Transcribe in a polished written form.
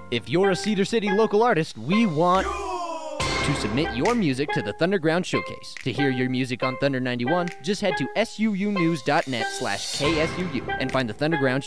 If you're a Cedar City local artist, we want to submit your music to the Thunderground Showcase. To hear your music on Thunder 91, just head to suunews.net/KSUU and find the Thunderground Showcase.